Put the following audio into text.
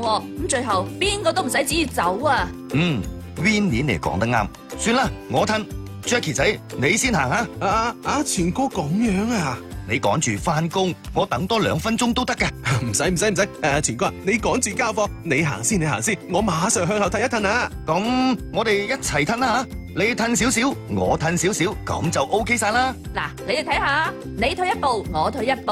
咁最後邊個都唔使旨意走啊。 Winnie 你講得啱，算啦，我褪。Jackie 仔，你先行啊。 錢哥咁樣啊？ 你趕住翻工，我等多2分鐘都得㗎。 唔使。錢哥，你趕住交貨，你行先，我馬上向後褪一褪啊。 咁我哋一齊褪啦吓，你褪少少，我褪少少，咁就 OK 晒啦。 嗱，你哋睇下，你退一步，我退一步。